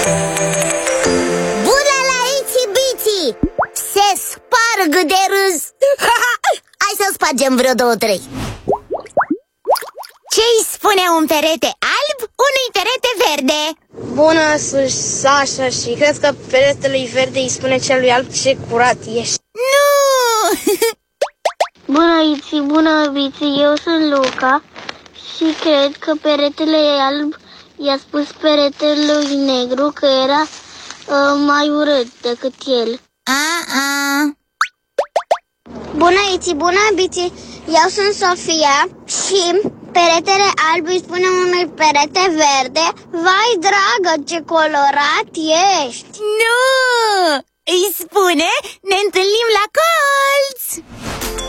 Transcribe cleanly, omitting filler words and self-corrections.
Bună la Itsy Bitsy! Se sparg de râs. Hai să spargem vreo 2-3. Ce-i spune un perete alb unui perete verde? Bună, sunt Sasha și cred că peretele verde îi spune celui alb ce curat ești. Nu! Bună, Itsy, bună, Bitsy, eu sunt Luca și cred că peretele alb i-a spus peretelui negru că era mai urât decât el. Bună, Itsy, bună, Bitsy, eu sunt Sofia și peretele alb îi spune unui perete verde: vai, dragă, ce colorat ești! Nu! Îi spune: ne întâlnim la colț!